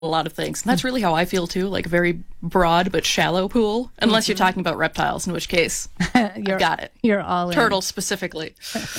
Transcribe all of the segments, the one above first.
a lot of things. And that's really how I feel too, like a very broad but shallow pool, unless you're talking about reptiles, in which case I've got it. You're all in. Turtles specifically.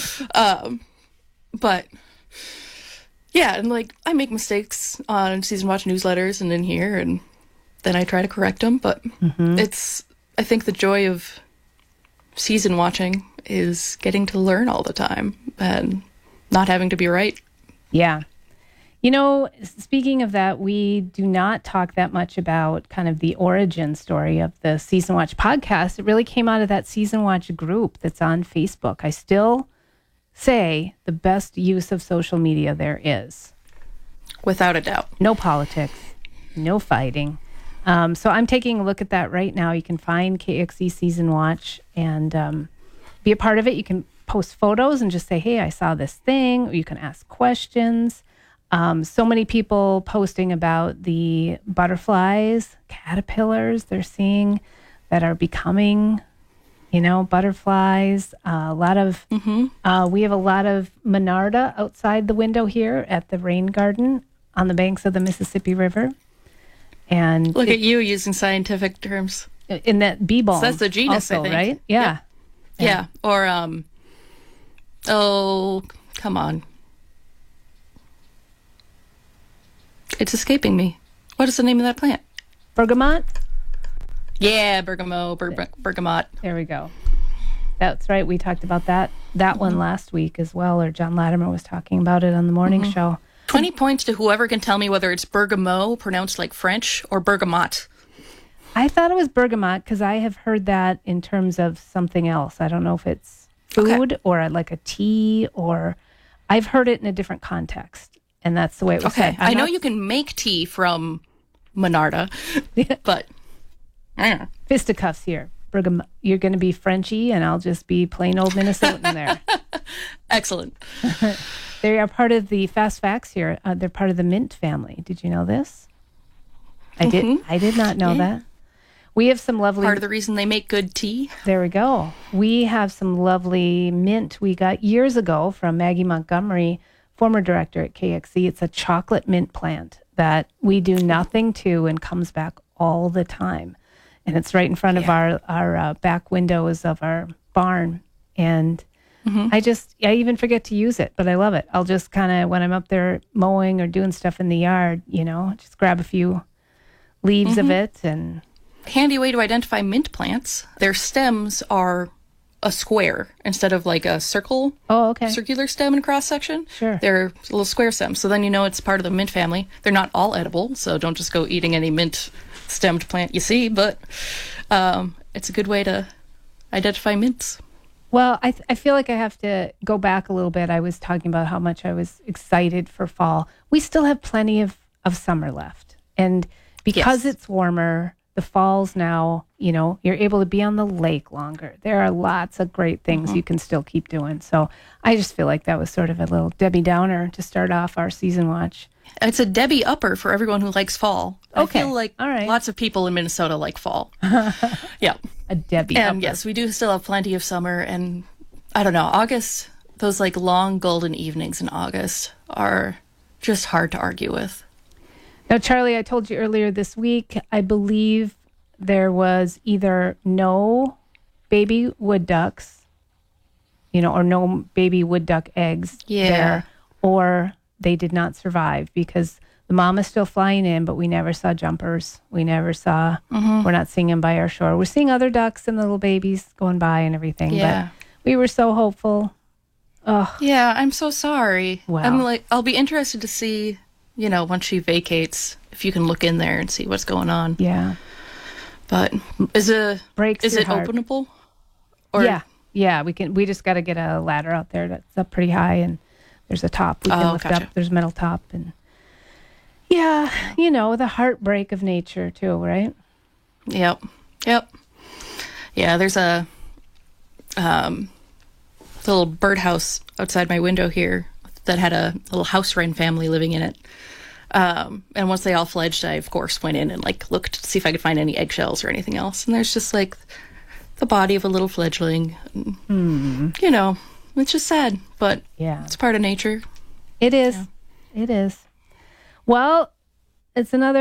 But yeah, and like I make mistakes on Season Watch newsletters and in here, and then I try to correct them. But I think the joy of season watching is getting to learn all the time and not having to be right. Yeah. You know, speaking of that, we do not talk that much about kind of the origin story of the Season Watch podcast. It really came out of that Season Watch group that's on Facebook. I still say the best use of social media there is. Without a doubt. No politics, no fighting. So I'm taking a look at that right now. You can find KXE Season Watch and be a part of it. You can post photos and just say, hey, I saw this thing. Or you can ask questions. So many people posting about the butterflies, caterpillars they're seeing that are becoming, butterflies. We have a lot of Monarda outside the window here at the rain garden on the banks of the Mississippi River. And look at you using scientific terms. In that bee balm. So that's the genus, also, I think. Right? Yeah. Yeah. Or, oh, come on. It's escaping me. What is the name of that plant? Bergamot? Yeah, bergamot. There we go. That's right. We talked about that one last week as well, or John Latimer was talking about it on the morning show. 20 points to whoever can tell me whether it's bergamot, pronounced like French, or bergamot. I thought it was bergamot because I have heard that in terms of something else. I don't know if it's food or like a tea, or I've heard it in a different context. And that's the way it was said. I know you can make tea from Monarda, but... Fisticuffs here. Bergamot. You're going to be Frenchy, and I'll just be plain old Minnesotan there. Excellent. They are part of the Fast Facts here. They're part of the mint family. Did you know this? I did not know that. We have some lovely... Part of the reason they make good tea. There we go. We have some lovely mint we got years ago from Maggie Montgomery, former director at KXE. It's a chocolate mint plant that we do nothing to and comes back all the time. And it's right in front of our back windows of our barn. And I even forget to use it, but I love it. I'll just kind of, when I'm up there mowing or doing stuff in the yard, just grab a few leaves of it. And handy way to identify mint plants. Their stems are a square instead of like a circle. Oh, okay. Circular stem and cross section. Sure. They're little square stems. So then it's part of the mint family. They're not all edible, so don't just go eating any mint stemmed plant you see, but it's a good way to identify mints. Well, I feel like I have to go back a little bit. I was talking about how much I was excited for fall. We still have plenty of summer left. And because it's warmer, the falls now, you're able to be on the lake longer. There are lots of great things you can still keep doing. So I just feel like that was sort of a little Debbie Downer to start off our season watch. It's a Debbie Upper for everyone who likes fall. Okay. I feel like lots of people in Minnesota like fall. Yeah. A Debbie Upper. And yes, we do still have plenty of summer. And I don't know, August, those like long golden evenings in August are just hard to argue with. Now, Charlie, I told you earlier this week, I believe there was either no baby wood ducks, or no baby wood duck eggs there, or they did not survive because the mom is still flying in, but we never saw jumpers. We never saw, we're not seeing them by our shore. We're seeing other ducks and little babies going by and everything, but we were so hopeful. Oh. Yeah, I'm so sorry. Wow. I'll be interested to see, once she vacates, if you can look in there and see what's going on. Yeah. But is it heart. openable? Or? Yeah, we just got to get a ladder out there that's up pretty high, and there's a top we can lift up. There's a metal top, and the heartbreak of nature too, right? Yep. Yeah, there's a little birdhouse outside my window here that had a little house wren family living in it. And once they all fledged, I of course went in and looked to see if I could find any eggshells or anything else. And there's just the body of a little fledgling. It's just sad, but it's part of nature. It is. Yeah. It is. Well, It's another